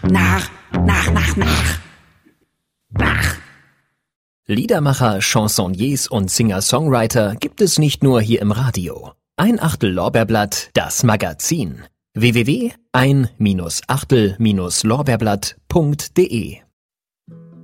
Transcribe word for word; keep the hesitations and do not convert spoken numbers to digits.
nach, nach, nach, nach, nach. Liedermacher, Chansonniers und Singer-Songwriter gibt es nicht nur hier im Radio. Ein Achtel Lorbeerblatt, das Magazin. w w w punkt ein Achtel Lorbeerblatt punkt de